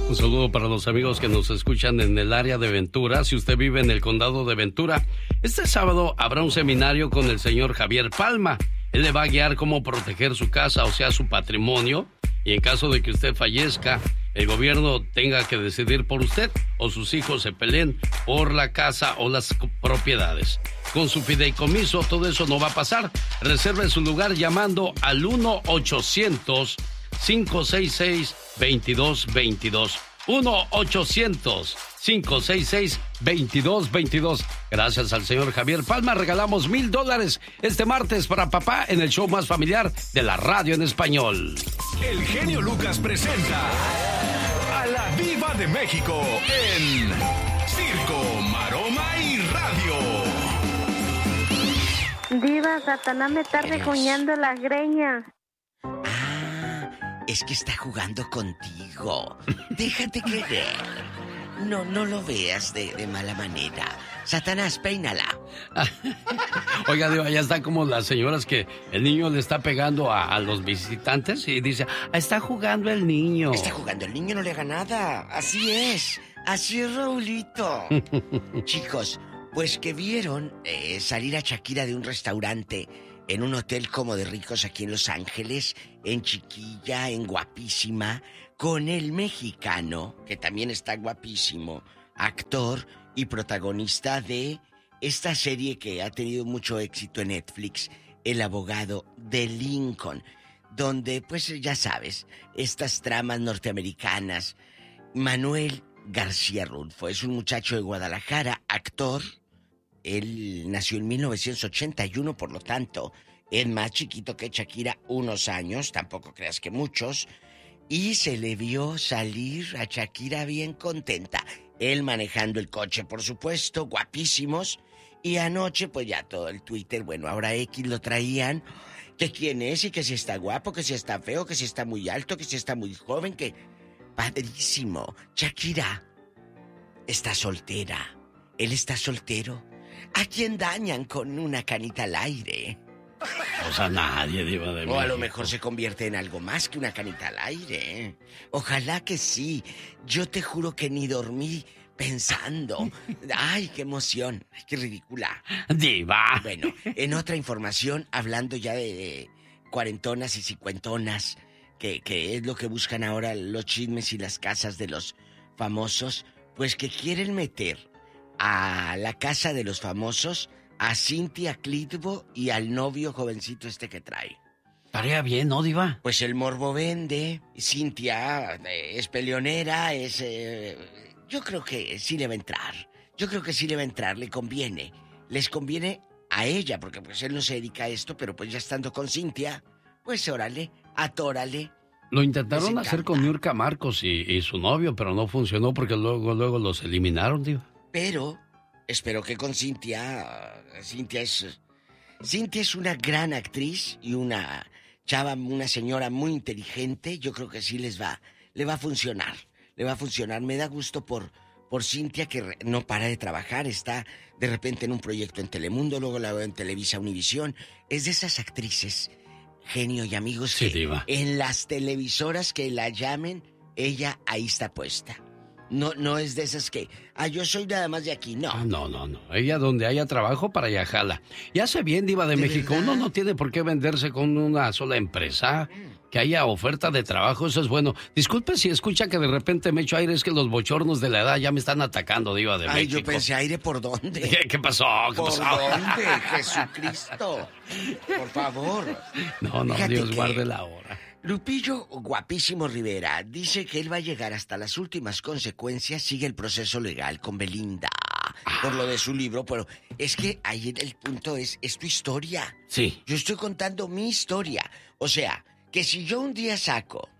Un saludo para los amigos que nos escuchan en el área de Ventura. Si usted vive en el condado de Ventura, este sábado habrá un seminario con el señor Javier Palma. Él le va a guiar cómo proteger su casa, o sea, su patrimonio. Y en caso de que usted fallezca, el gobierno tenga que decidir por usted o sus hijos se peleen por la casa o las propiedades. Con su fideicomiso, todo eso no va a pasar. Reserve su lugar llamando al 1-800-566-2222. 1-800-566-2222. Gracias al señor Javier Palma, regalamos $1,000 este martes para papá en el show más familiar de la radio en español. El genio Lucas presenta a la Diva de México en Circo, Maroma y Radio. Diva, Satanás me está recuñando las greñas. Es que está jugando contigo. Déjate querer. No lo veas de mala manera. Satanás, peínala. Oiga, Diva, ya están como las señoras que el niño le está pegando a los visitantes y dice, está jugando el niño. Está jugando el niño, no le haga nada. Así es. Así es, Raulito. Chicos, pues que vieron salir a Shakira de un restaurante en un hotel como de ricos aquí en Los Ángeles, en Chiquilla, en Guapísima, con el mexicano, que también está guapísimo, actor y protagonista de esta serie que ha tenido mucho éxito en Netflix, El abogado de Lincoln, donde, pues ya sabes, estas tramas norteamericanas. Manuel García Rulfo es un muchacho de Guadalajara, actor. Él nació en 1981, por lo tanto, es más chiquito que Shakira unos años, tampoco creas que muchos, y se le vio salir a Shakira bien contenta. Él manejando el coche, por supuesto, guapísimos, y anoche, pues ya todo el Twitter, bueno, ahora X lo traían, que quién es y que si está guapo, que si está feo, que si está muy alto, que si está muy joven, que... Padrísimo. Shakira está soltera, él está soltero. ¿A quién dañan con una canita al aire? O sea, nadie, Diva de México. O a lo mejor se convierte en algo más que una canita al aire. Ojalá que sí. Yo te juro que ni dormí pensando. ¡Ay, qué emoción! ¡Ay, qué ridícula! Diva. Bueno, en otra información, hablando ya de cuarentonas y cincuentonas, que es lo que buscan ahora los chismes y las casas de los famosos, pues que quieren meter a la casa de los famosos a Cynthia Clitbo y al novio jovencito este que trae. Estaría bien, ¿no, Diva? Pues el morbo vende. Cynthia es peleonera, yo creo que sí le va a entrar. Yo creo que sí le va a entrar, le conviene. Les conviene a ella, porque pues él no se dedica a esto, pero pues ya estando con Cynthia, pues órale, atórale. Lo intentaron hacer con Niurka Marcos y su novio, pero no funcionó porque luego los eliminaron, Diva. Pero espero que con Cynthia es una gran actriz y una chava, una señora muy inteligente. Yo creo que sí le va a funcionar. Le va a funcionar. Me da gusto por Cynthia, que no para de trabajar. Está de repente en un proyecto en Telemundo, luego la veo en Televisa Univisión. Es de esas actrices, genio y amigos, sí, que Diva, en las televisoras que la llamen, ella ahí está puesta. No es de esas que, yo soy nada más de aquí, no. No. Ella donde haya trabajo, para allá jala. Y hace bien, Diva de México. ¿Verdad? Uno no tiene por qué venderse con una sola empresa. Que haya oferta de trabajo, eso es bueno. Disculpe si escucha que de repente me echo aire, es que los bochornos de la edad ya me están atacando, Diva de México. Yo pensé, ¿aire por dónde? ¿Qué pasó? ¿Por dónde? Jesucristo. Por favor. No, Fíjate, Dios guarde la hora. Lupillo Guapísimo Rivera dice que él va a llegar hasta las últimas consecuencias, sigue el proceso legal con Belinda por lo de su libro, pero es que ahí el punto es tu historia. Sí. Yo estoy contando mi historia. O sea, que si yo un día saco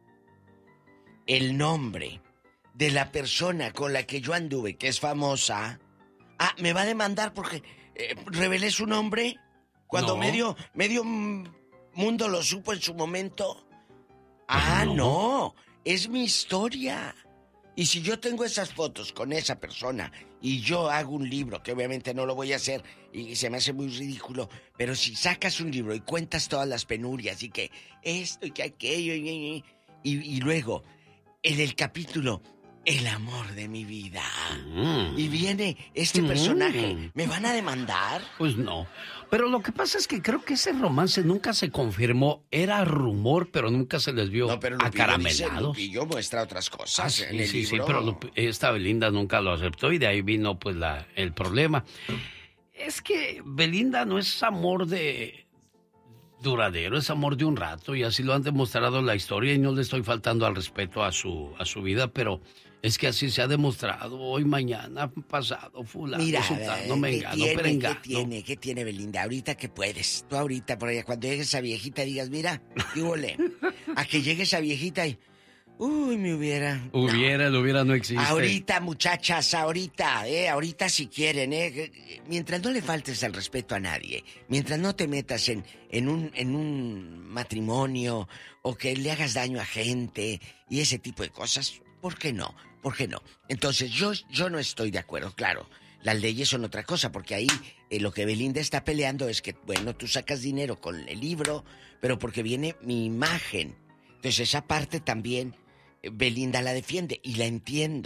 el nombre de la persona con la que yo anduve, que es famosa, me va a demandar porque revelé su nombre cuando medio mundo lo supo en su momento. No, es mi historia. Y si yo tengo esas fotos con esa persona y yo hago un libro, que obviamente no lo voy a hacer y se me hace muy ridículo, pero si sacas un libro y cuentas todas las penurias y que esto y que aquello y luego en el capítulo El amor de mi vida. Y viene este personaje. ¿Me van a demandar? Pues no. Pero lo que pasa es que creo que ese romance nunca se confirmó. Era rumor, pero nunca se les vio acaramelados. Lupillo muestra otras cosas en el libro. Sí, pero esta Belinda nunca lo aceptó y de ahí vino pues el problema. Es que Belinda no es amor de duradero, es amor de un rato y así lo han demostrado la historia y no le estoy faltando al respeto a su vida, pero es que así se ha demostrado hoy, mañana, pasado, fulano, sultano, mengano, perengano. ¿Qué tiene Belinda? Ahorita que puedes, tú ahorita por allá, cuando llegue esa viejita digas, mira, ¿qué huele? A que llegue esa viejita y... Uy, me hubiera... El hubiera no existe. Ahorita, muchachas, ahorita si quieren, mientras no le faltes al respeto a nadie, mientras no te metas en un matrimonio o que le hagas daño a gente y ese tipo de cosas, ¿por qué no? ¿Por qué no? Entonces, yo no estoy de acuerdo, claro. Las leyes son otra cosa, porque ahí lo que Belinda está peleando es que, bueno, tú sacas dinero con el libro, pero porque viene mi imagen. Entonces, esa parte también... Belinda la defiende y la entiendo.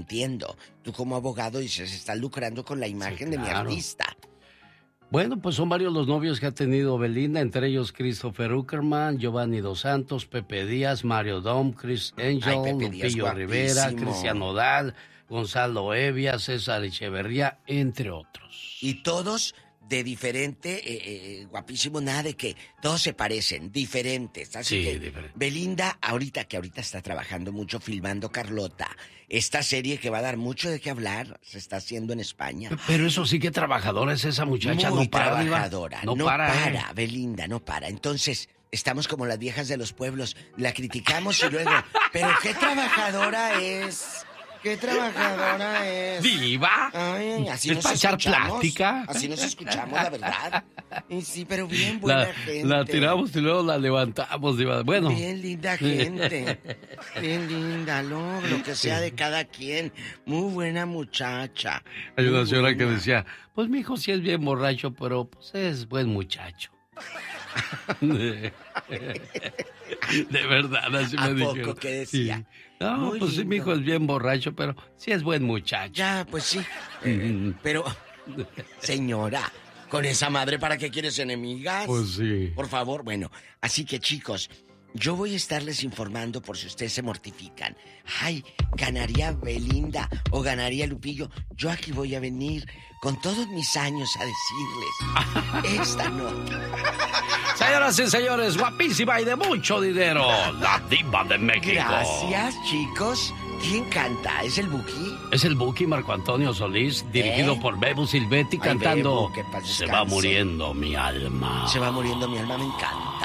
Tú como abogado dices, estás lucrando con la imagen de mi artista. Bueno, pues son varios los novios que ha tenido Belinda, entre ellos Christopher Uckerman, Giovanni Dos Santos, Pepe Díaz, Mario Dom, Chris Angel, Lupillo Rivera, Cristian Nodal, Gonzalo Evia, César Echeverría, entre otros. Y todos de diferente, guapísimo, nada de que todos se parecen, diferentes. Así que diferente. Belinda, ahorita está trabajando mucho filmando Carlota, esta serie que va a dar mucho de qué hablar, se está haciendo en España. Pero eso sí que trabajadora es esa muchacha, muy no para. Trabajadora, no para, Belinda, no para. Entonces, estamos como las viejas de los pueblos, la criticamos y luego, pero qué trabajadora es... ¡Qué trabajadora es! ¡Viva! Ay, así ¿Es para echar plática? Así nos escuchamos, la verdad. Y sí, pero bien buena gente. La tiramos y luego la levantamos, Diva. Bueno. Bien linda gente. Bien linda, lo que sea de cada quien. Muy buena muchacha. Hay una señora que decía, pues mi hijo sí es bien borracho, pero pues es buen muchacho. De verdad, así me dijeron. ¿A poco que decía? Sí. No, muy pues sí, mi hijo es bien borracho, pero sí es buen muchacho. Ya, pues sí. Pero, señora, con esa madre, ¿para qué quieres enemigas? Pues sí. Por favor, bueno, así que chicos, yo voy a estarles informando por si ustedes se mortifican. Ay, ganaría Belinda o ganaría Lupillo. Yo aquí voy a venir con todos mis años a decirles esta nota. Señoras y señores, guapísima y de mucho dinero, la Diva de México. Gracias, chicos. ¿Quién canta? ¿Es el Buki? Es el Buki Marco Antonio Solís, dirigido por Bebo Silvetti, cantando Bebo, Se va muriendo mi alma. Se va muriendo mi alma, me encanta.